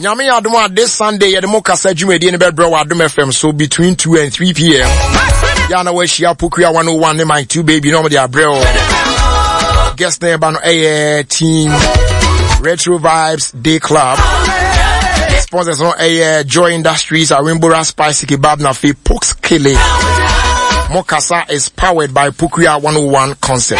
Nyame Adoma this Sunday, Yademo Kasa Jumedi and Bedbro Adom FM, so between 2 and 3 p.m. Yana Weshia Pukuya 101, my 2 baby, normally Abreo. Guest name Bano A Team Retro Vibes Day Club. Sponsors on A Joy Industries, Arimbora Spicy Kebab Nafi Pokes Kele. Mokasa is powered by Pukuya 101 Concept.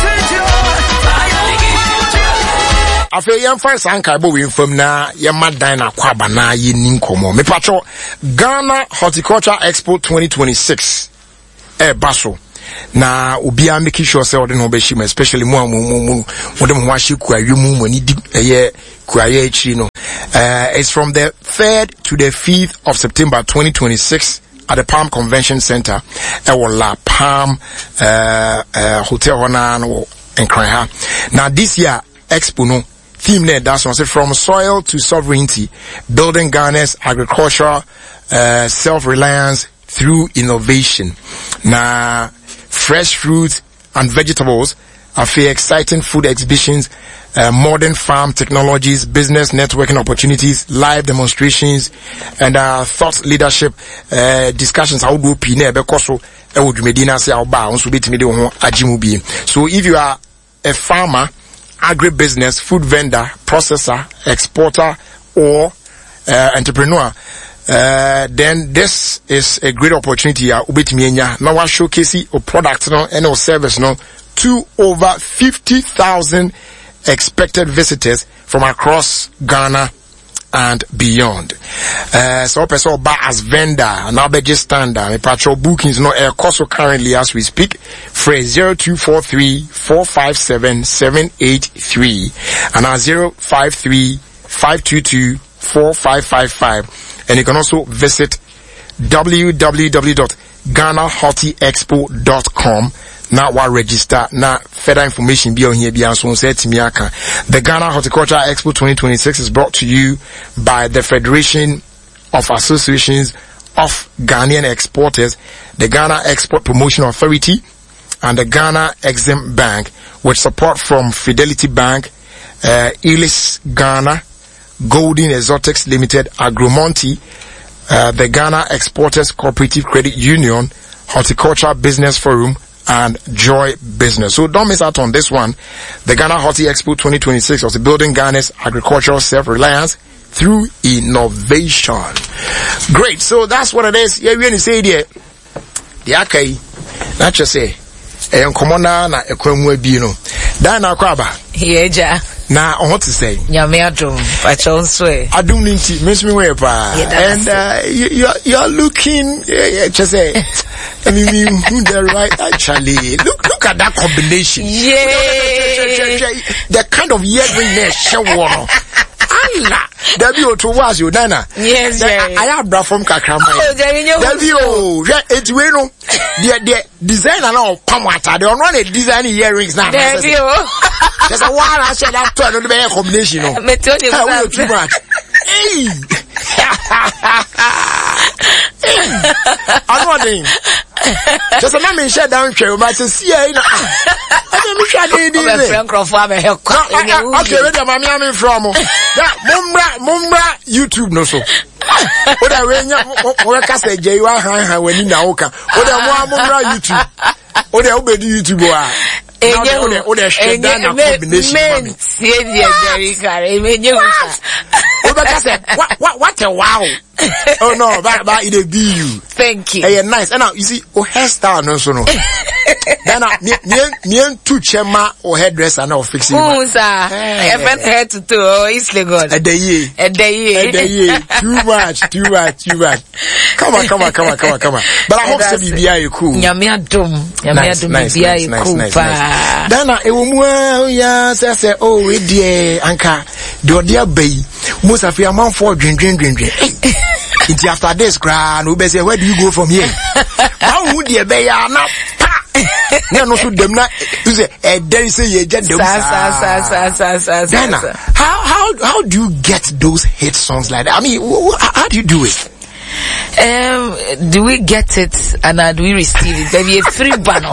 Afe yam first anka bo we from na yama dan na kwaba na ye ninkomo me pacho Ghana Horticulture Expo 2026 baso na obia make sure say ode no be shima especially mo ode mo hwashi kwawe mu ni di kwaye echi no it's from the 3rd to the 5th of September 2026 at the Palm Convention Center La Palm Hotel Hona no Nkran. Now this year expo no theme there, that's one. So from soil to sovereignty, building Ghana's agricultural self-reliance through innovation. Now, fresh fruits and vegetables are for exciting food exhibitions, modern farm technologies, business networking opportunities, live demonstrations, and thought leadership discussions. How do Pine Bekoso would Medina say about so if you are a farmer, agribusiness, food vendor, processor, exporter, or entrepreneur, then this is a great opportunity. Now we showcase a product and a service to over 50,000 expected visitors from across Ghana and beyond. So person buy as vendor, now be just standard. Me patrol bookings air cost currently as we speak. Phrase 0243-457-783 and 053-522-4555. And you can also visit www.GhanaHortiExpo.com. Now what register now further information be on here be so said to me. The Ghana Horticulture Expo 2026 is brought to you by the Federation of Associations of Ghanaian Exporters, the Ghana Export Promotion Authority, and the Ghana Exim Bank, with support from Fidelity Bank, Elis Ghana, Golden Exotics Limited, Agromonti, the Ghana Exporters Cooperative Credit Union, Horticulture Business Forum, and Joy Business. So don't miss out on this one. The Ghana Horti Expo 2026 was building Ghana's agricultural self-reliance through innovation. Great. So that's what it is. Yeah, we say there. The akai. Not just say. Commander na ekwemu abino. Dan akwaba. Yeja. Na on what to say? Nyame adum. Pacho swe. Adum ninti. Miss me way pa. And you're looking. Just say. I mean, the right actually. Look at that combination. Yeah. The kind of earring show. Allah. Debbie to was you, Nana. Yes, I have brought from Kakrama. Oh, Debbie, it's well. The designer now, Pamata. They don't a design earrings now. Debbie, there's a while I said that to another combination. I will too much. Hey. I'm wondering. Just a moment, shut down, show my see. I okay, from Mumbra YouTube no so. What I say when you know what Mumbra YouTube. What I YouTube what a wow. Oh no, but it be you. Thank you. Hey, nice. And now you see, hairstyle no so no. Then me two chema or hairdresser now fixing. Oh, sir. Head to toe. It's good. A day. Too much. Come on. But I hope so be cool. Nyame adum be cool. Then yeah, say oh we dear anka do dear bay. Most of your man for drink. It's after this grand we say where do you go from here? How would you be now? No, so them not. You say, then say you get them. How do you get those hit songs like that? I mean, how do you do it? Do we get it and do we receive it? Maybe a free banner.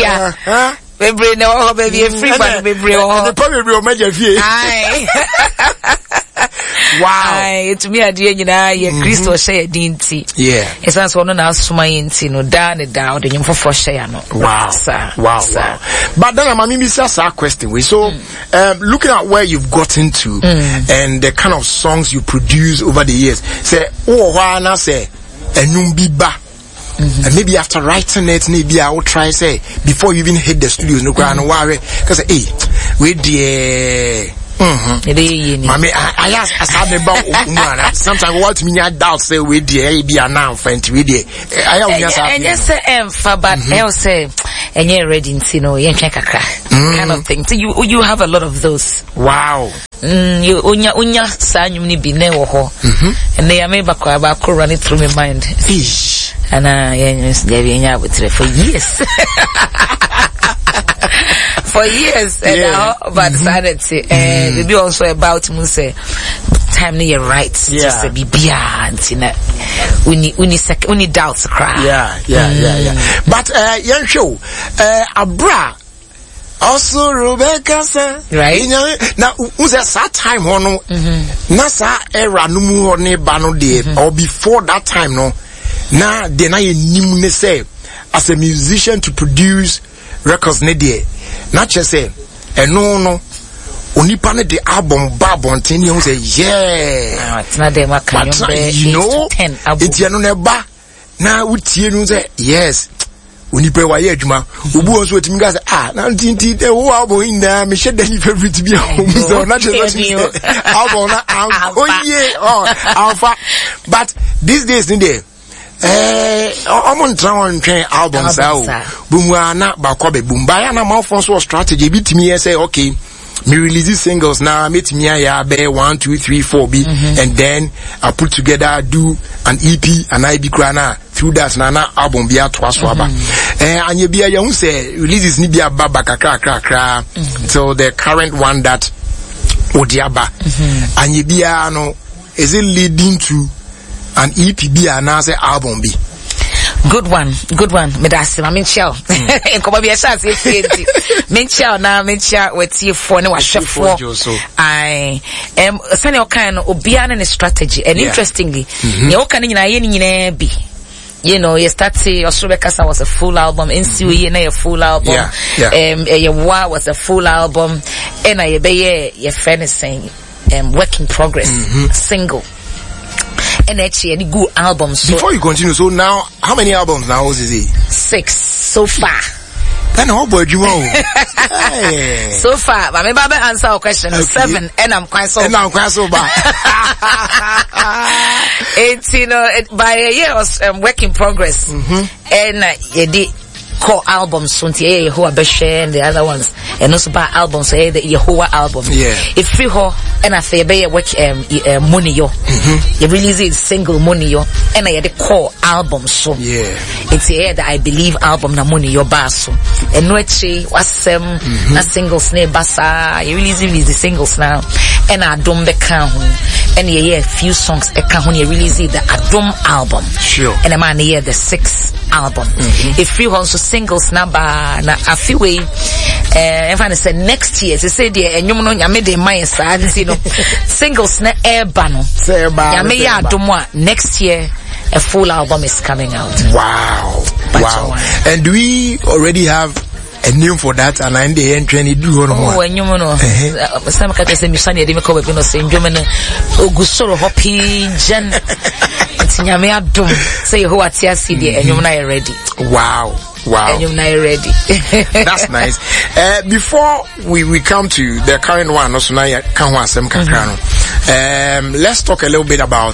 Baby, no, baby, a free banner, baby. The probably major fee. Wow. To me ade nyina ye Christo share dinti. Yeah. Esan so no na asoma yinti no da ne da o de nyimfo fo share no. Wow. Wow. But then I'm a question. So looking at where you've gotten to and the kind of songs you produce over the years. Say say enumbiba. And maybe after writing it, maybe I will try say before you even hit the studios, no cry no worry. Because hey, we the Mommy, I asked about sometimes what me I doubt say we the be now friend we the I just say but I say and you're ready to know kind of thing. So you have a lot of those. Wow. You unya sanyum ni bi ne wo ho. And they are maybe about run it through my mind. And for years. For years, but sanity, and maybe also about Muse. Time near right, just a bibia, we need doubts cry. Yeah. But young show, Abra. Also, Rebecca, right now, who's a sad time, no? Nasa era no more bano day, or before that time, no. Now, then I nimne say, as a musician to produce records, ne day. Not just say, and no, only pane the album Babon 10 years say, yeah. It's not them, you know, it's Yanoneba. Now, would you say, yes. Only pay why juma ubu onso wetimi ga say na ntinti e wo album in na me shede ni favorite bi home so na just album na alpha but these days in there on try train albums bumu na ba ko be bumba ya na ma phone so strategy bitimi say okay me release singles now meet me ya be 1 2 3 4 b and then I put together do an EP and I be grana through that na album bia to aso aba anye bia ya hu say releases ni bia baba kakra so the current one that odiaba anye bia no is it leading to an EP bia na say album bi. Good one. Medasi, I mean, chow. And come be a chance if you chow now, chow with you for no chef for. I am sending all kind of obiana strategy, and interestingly, you can in be. You know, you start say Osubekasa was a full album, NCUE a full album, Wa was a full album, and I be your friend is saying, work in progress, single. And actually any good albums. So before you continue, so now how many albums now is it? 6 so far. Then how about you? So far, but maybe I answer our question. Okay. 7 and I'm quite so bad. It's by a year was work in progress. And did core albums soon Yehoah Beshe and the other ones and also by albums the Yehoah album if free ho and I say be watch money yo you release it single money yo and I the core album so it's here that I believe album na money yo basso and no was na singles ne basa you release the singles now and I don't be and a few songs a you release the Adom album and a man the 6th album if free ho so singles number na afiwe if I say next year they say the enyum no nyame de man sa you know singles na eba no nyame ya adomwa next year a full album is coming out. Wow. And do we already have a name for that and in the end training do one more some can say me sani de me ko be no say ndwom no ogusoro hopi gen nyame adom say ho atia see the enyum na ready. Wow. And you're not ready. That's nice. Before we come to the current one, also now let's talk a little bit about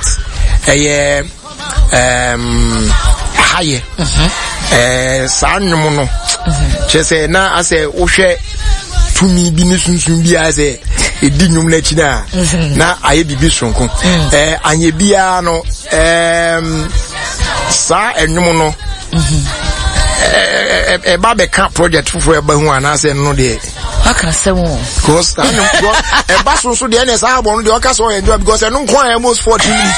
higher. Sanumono. Just say na I say Oshe to me binusun bi I say edinum na china na aye bibi sonko. Anye bia no sa enum no. A Babeka project for a Bahua and I said no day. I can say more. Because a bus also the NS album, the orchestra enjoy because I don't quite almost 14 minutes.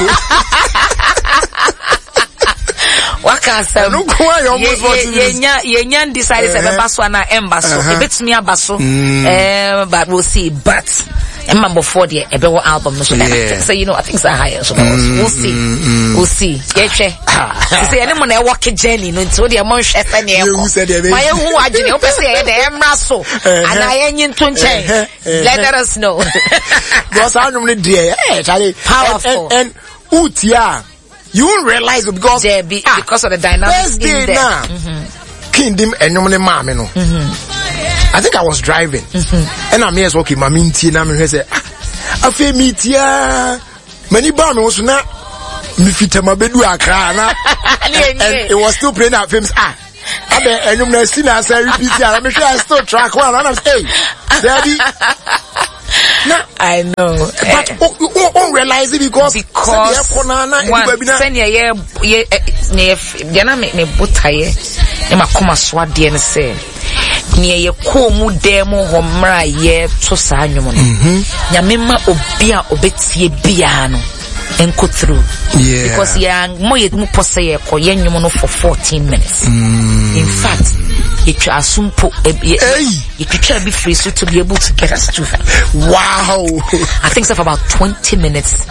What can I say? No quite almost 14 minutes. Yan decided to have a basso and a embasso. If it's me a basso, but we'll see. But and Mambo 40 a better album. So you know, I think it's a higher. So we'll see. Yeah, say anyone I walk a journey, no, so the amount chef and you said, my own who I didn't say the Emraso, and I ain't to change. Let us know. Because I normally dear, powerful and Utia, you won't realize it because of the dynamics in there. Kingdom and normally mammy no. I think I was driving, and I'm here walking. My minty and I'm here say, I feel meet ya. Many barmen was not me fit my bedu akra and it was still playing out films. I bet and you may see now say repeat. I'm sure I still track one, and I'm saying, Daddy. I know, but won't realize it because send make me butaye. Ema koma swade ne se ne ye ko mu demo ho mra ye to sa anwom no nyame ma obi a obetie bia no enko through because ya mo ye mu pose ye ko ye nwom no for 14 minutes in fact it asumpo you try be free so to be able to get us to wow I think so for about 20 minutes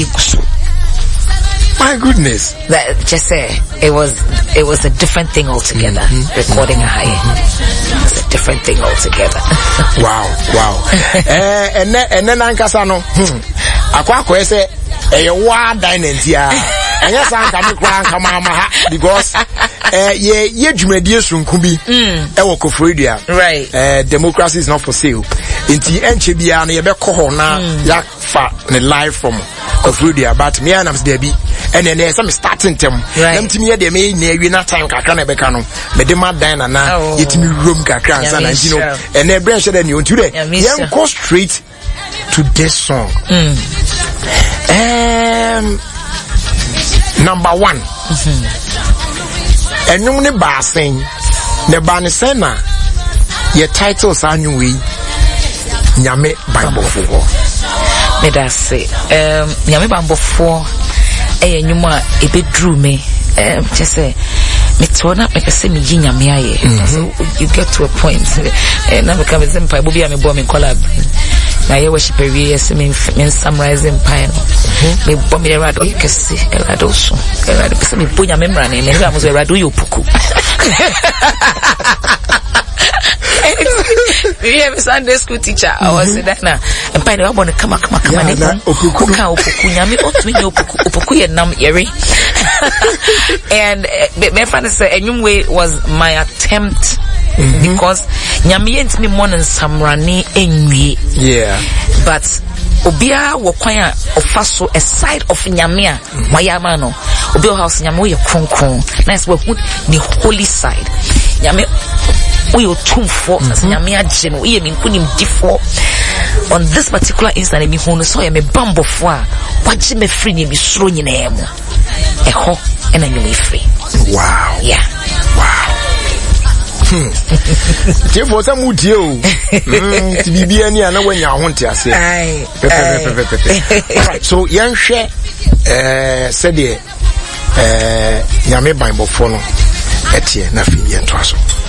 my goodness. That just say it was a different thing altogether. Recording a high. It's a different thing altogether. Wow. And then Ankasano. Aqua say a wild dynantia. And yes, I come because ye jumedius from Kubi Ewokofredia. Right. Democracy is not for sale. Inti Enchibiana Yabekona Yak Fat live from Kofredia, but me and I'm Debbie. And then there's some starting them. Them to me, they may near not time Kakana Becano, Medema Dana, it me room Kakran, and you know, and they branch than you today. Then go straight to this song. Number one. And you ne basing, the Banisena, your titles are new way. Nyame Bible 4. Me da say, Nyame Bible 4. Nyuma ebe drew me just say me turn up make say me yinya me aye you get to a point and now become empire bobi am bo me collab na ye worship we say me summarize empire me bo me rado you can see rado so rado say me bonya memra na me am so rado you puku we have a Sunday school teacher. I was saying that now. And by the way, I want to come on. And my friend said, a new way was my attempt because Nyami ain't me more than Samrani enwi. Yeah. But Obia wakwanya ofaso a side of Nyamia, Mayamano. Obia house Nyamo ye kron. Nice work the holy side. Nyame we are too for Nyamia Jim, we have been putting D4 on this particular instance. Me who saw me bambo for what me free me thrown in him. Echo and then you free. Wow. Yeah. Wow. Jim for some wood you to be any and when you want to say. So young share said Nyame Bible for no etie na fi yen to aso.